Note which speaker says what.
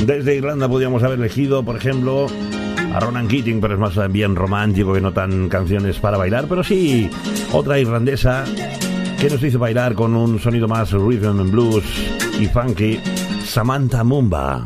Speaker 1: Desde Irlanda podríamos haber elegido, por ejemplo, a Ronan Keating, pero es más bien romántico que no tan canciones para bailar. Pero sí, otra irlandesa que nos hizo bailar con un sonido más rhythm and blues y funky, Samantha Mumba.